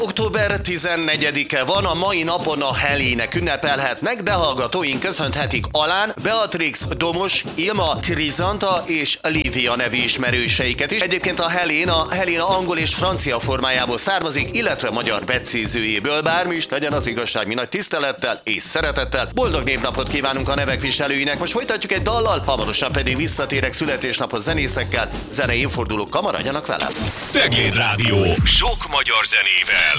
Október 14-e van, a mai napon a Helének ünnepelhetnek, de hallgatóink köszönhetik Alán, Beatrix, Domos, Ilma, Krizanta és Lívia nevű ismerőseiket is. Egyébként a Helena angol és francia formájából származik, illetve magyar becézőjéből. Bármi is legyen, az igazság, mi nagy tisztelettel és szeretettel. Boldog névnapot kívánunk a nevek viselőinek. Most folytatjuk egy dallal, hamarosan pedig visszatérek születésnapos zenészekkel. Zenei évfordulókkal, maradjanak velem. Cegléd Rádió. Sok magyar zenével.